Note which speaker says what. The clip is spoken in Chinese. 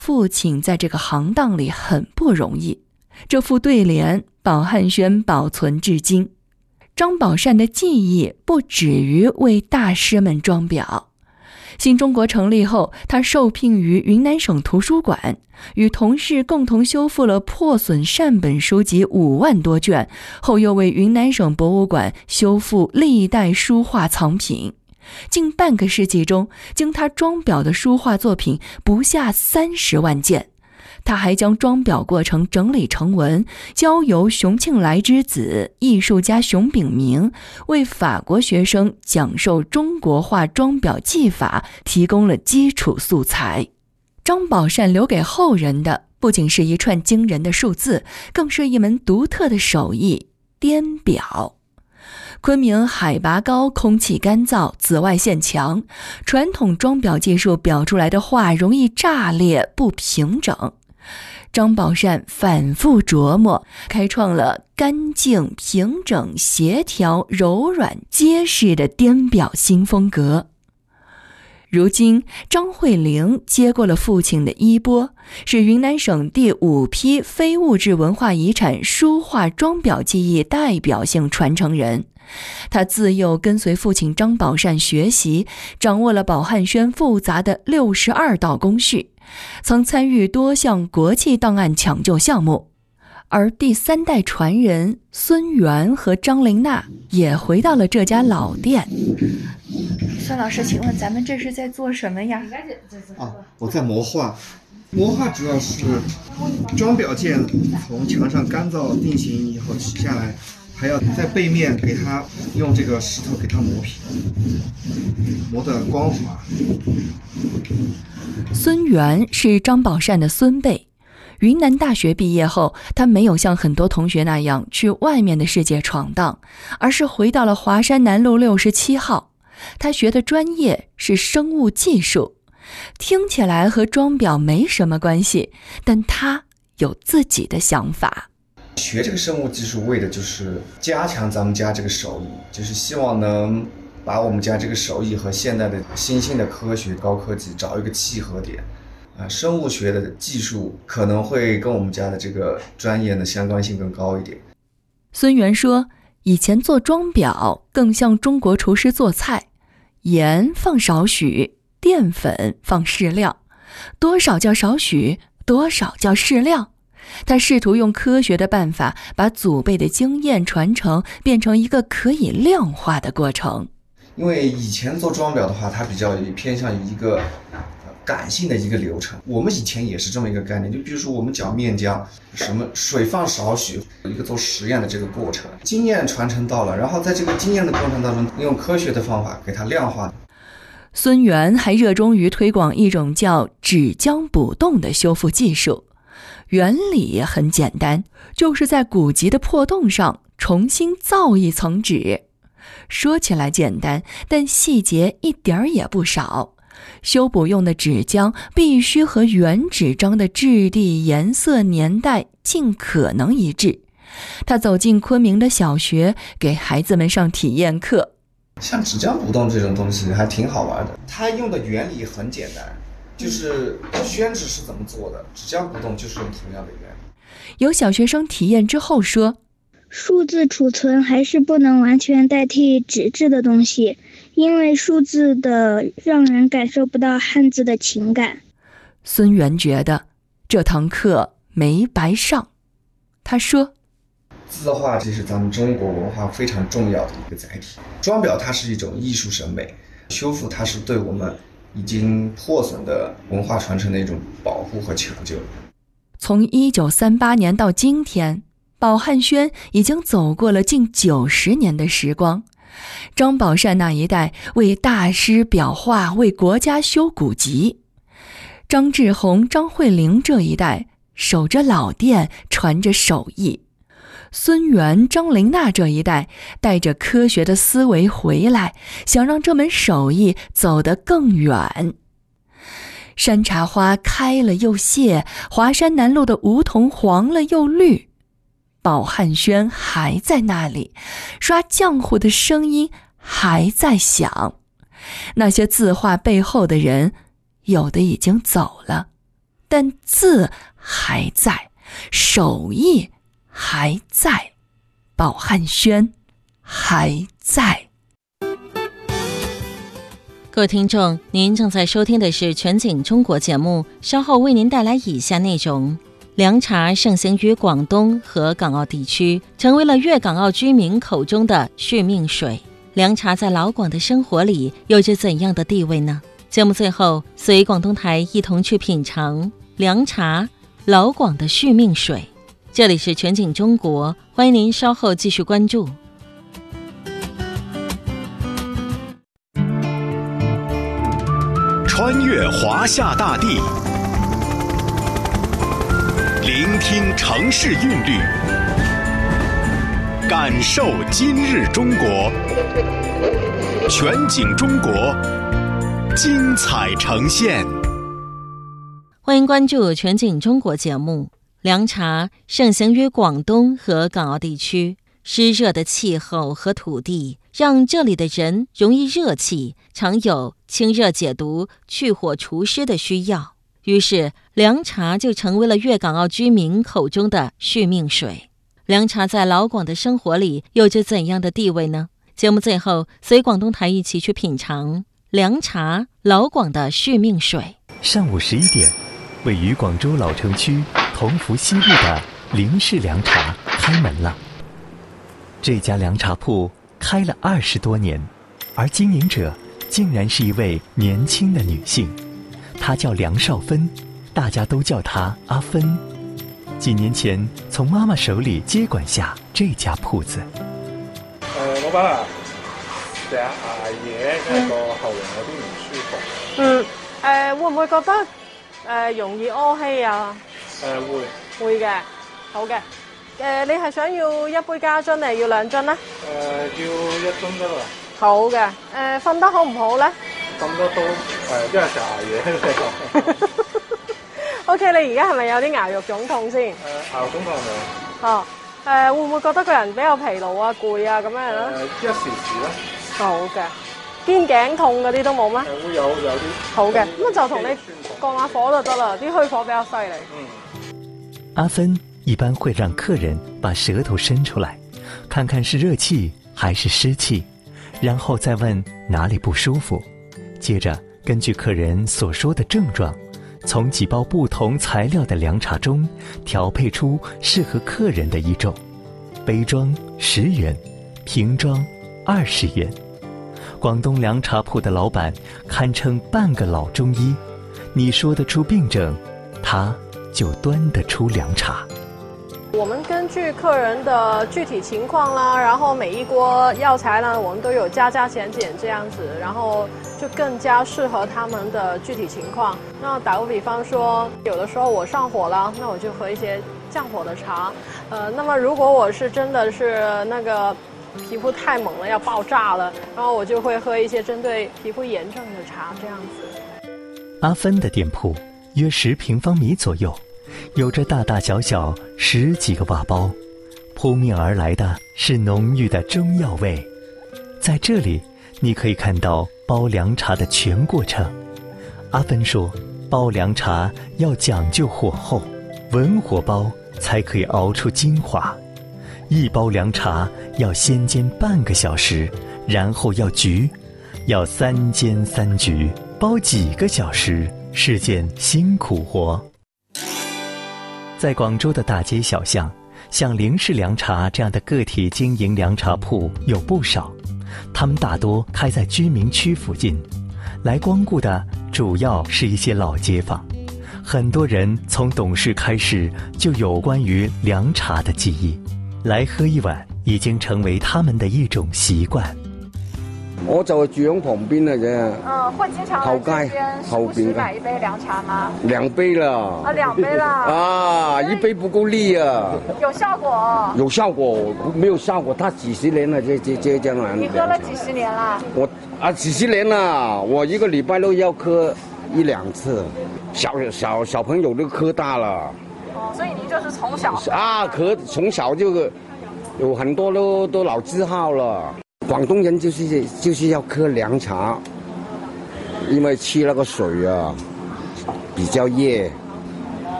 Speaker 1: 父亲在这个行当里很不容易，这副对联宝汉轩保存至今。张宝善的技艺不止于为大师们装裱。新中国成立后，他受聘于云南省图书馆，与同事共同修复了破损善本书籍5万多卷，后又为云南省博物馆修复历代书画藏品。近半个世纪中，经他装裱的书画作品不下30万件。他还将装裱过程整理成文，交由熊庆来之子艺术家熊秉明为法国学生讲授中国画装裱技法提供了基础素材。张宝善留给后人的不仅是一串惊人的数字，更是一门独特的手艺——颠裱。昆明海拔高，空气干燥，紫外线强，传统装裱技术裱出来的画容易炸裂不平整。张宝善反复琢磨，开创了干净、平整、协调、柔软、结实的颠裱新风格。如今，张惠龄接过了父亲的衣钵，是云南省第5批非物质文化遗产书画装裱技艺代表性传承人。他自幼跟随父亲张宝善学习，掌握了宝汉轩复杂的62道工序，曾参与多项国际档案抢救项目。而第3代传人孙元和张玲娜也回到了这家老店。孙老师，请问咱们这是在做什么呀？
Speaker 2: 我在磨画。磨画主要是装裱件从墙上干燥定型以后取下来，还要在背面给它用这个石头给它磨平，磨得光滑。
Speaker 1: 孙元是张宝善的孙辈，云南大学毕业后，他没有像很多同学那样去外面的世界闯荡，而是回到了华山南路67号。他学的专业是生物技术，听起来和装裱没什么关系，但他有自己的想法。
Speaker 2: 学这个生物技术为的就是加强咱们家这个手艺，就是希望能把我们家这个手艺和现代的新兴的科学高科技找一个契合点。生物学的技术可能会跟我们家的这个专业的相关性更高一点。
Speaker 1: 孙元说，以前做装裱更像中国厨师做菜，盐放少许，淀粉放适量，多少叫少许，多少叫适量。他试图用科学的办法把祖辈的经验传承变成一个可以量化的过程。
Speaker 2: 因为以前做装裱的话，它比较偏向于一个感性的一个流程，我们以前也是这么一个概念，就比如说我们搅面浆，什么水放少许，一个做实验的这个过程，经验传承到了，然后在这个经验的过程当中，用科学的方法给它量化。
Speaker 1: 孙元还热衷于推广一种叫纸浆补洞的修复技术，原理很简单，就是在古籍的破洞上重新造一层纸。说起来简单，但细节一点儿也不少。修补用的纸浆必须和原纸张的质地、颜色、年代尽可能一致。他走进昆明的小学，给孩子们上体验课。
Speaker 2: 像纸浆补洞这种东西还挺好玩的，它用的原理很简单，就是宣纸是怎么做的，纸浆补洞就是用同样的原理。
Speaker 1: 有小学生体验之后说，
Speaker 3: 数字储存还是不能完全代替纸质的东西，因为数字的让人感受不到汉字的情感。
Speaker 1: 孙元觉得这堂课没白上。他说，
Speaker 2: 字画这是咱们中国文化非常重要的一个载体，装裱它是一种艺术审美，修复它是对我们已经破损的文化传承的一种保护和抢救。
Speaker 1: 从1938年到今天，宝汉轩已经走过了近90年的时光。张宝善那一代为大师裱画，为国家修古籍；张志宏、张惠龄这一代守着老店，传着手艺；孙元、张玲娜这一代带着科学的思维回来，想让这门手艺走得更远。山茶花开了又谢，华山南路的梧桐黄了又绿，宝汉轩还在那里，刷浆糊的声音还在响。那些字画背后的人，有的已经走了， 但字还在，手艺还在，饱汉轩还在。
Speaker 4: 各位听众，您正在收听的是全景中国节目，稍后为您带来以下内容。凉茶盛行于广东和港澳地区，成为了粤港澳居民口中的续命水。凉茶在老广的生活里有着怎样的地位呢？节目最后，随广东台一同去品尝凉茶，老广的续命水。这里是全景中国，欢迎您稍后继续关注。
Speaker 5: 穿越华夏大地，聆听城市韵律，感受今日中国。全景中国，精彩呈现。
Speaker 4: 欢迎关注全景中国节目。凉茶盛行于广东和港澳地区，湿热的气候和土地让这里的人容易热气，常有清热解毒、去火除湿的需要。于是凉茶就成为了粤港澳居民口中的续命水。凉茶在老广的生活里有着怎样的地位呢？节目最后，随广东台一起去品尝凉茶，老广的续命水。
Speaker 6: 上午11点，位于广州老城区同福西路的林氏凉茶开门了。这家凉茶铺开了20多年，而经营者竟然是一位年轻的女性，她叫梁少芬，大家都叫她阿芬。几年前从妈妈手里接管下这家铺子。
Speaker 7: 老闆啊，成日捱夜，跟住個喉嚨有啲唔舒服。
Speaker 8: 會唔會覺得容易屙氣啊？會嘅，好嘅。你係想要一杯加樽定要2樽咧？
Speaker 7: 要1樽得啦。
Speaker 8: 好嘅。瞓得好唔好咧？
Speaker 7: 瞓得都因為成日捱夜。
Speaker 8: OK， 你而家係咪有啲牙肉腫痛先？
Speaker 7: 牙肉腫痛係咪？
Speaker 8: 哦。會唔會覺得個人比較疲勞啊、攰啊咁樣咧？
Speaker 7: 一時時啦。
Speaker 8: 好嘅。肩頸痛嗰啲都冇咩？
Speaker 7: 會有啲。
Speaker 8: 好嘅，咁就同你降下火就得啦，啲虛火比較犀利。
Speaker 6: 阿芬一般會讓客人把舌頭伸出來，看看是熱氣還是濕氣，然後再問哪裡不舒服，接着根據客人所說的症狀，從幾包不同材料的涼茶中調配出適合客人的一種，杯裝10元，瓶裝20元。廣東涼茶鋪的老闆堪稱半個老中醫，你說得出病症，他就端得出涼茶。
Speaker 8: 我們根據客人的具體情況啦，然後每一鍋藥材呢，我們都有加減這樣子，然後就更加適合他們的具體情況。那打個比方說，有的時候我上火了，那我就喝一些降火的茶。那麼如果我是真的是那個皮膚太猛了要爆炸了，然後我就會喝一些針對皮膚炎症的茶，這樣子。
Speaker 6: 阿芬的店鋪約10平方米左右，有着大大小小10幾個瓦包，撲面而來的是濃郁的中藥味。在這裡你可以看到煲涼茶的全過程。阿芬說，煲涼茶要講究火候，文火煲才可以熬出精華。一包涼茶要先煎半個小時，然後要焗，要3煎3焗，煲幾個小時是件辛苦活。在廣州的大街小巷，像林氏涼茶這樣的個體經營涼茶鋪有不少，他們大多開在居民區附近，來光顧的主要是一些老街坊。很多人從懂事開始就有關於涼茶的記憶，來喝一碗已經成為他們的一種習慣。
Speaker 9: 我就住喺旁邊嘅啫。
Speaker 8: 會經常來這邊時不時買一杯涼茶嗎
Speaker 9: ？2杯啦。
Speaker 8: 2杯啦。
Speaker 9: 啊，1杯不夠力啊。
Speaker 8: 有效果？
Speaker 9: 有效果，沒有效果，它幾十年了，這樣。
Speaker 8: 你喝了幾十年啦？
Speaker 9: 我幾十年了，我一個禮拜都要喝1-2次。小朋友都喝大了。
Speaker 8: 所以你就是從小
Speaker 9: 從小就有很多都老字號了。廣東人就是要喝涼茶，因為吃那個水啊比較熱。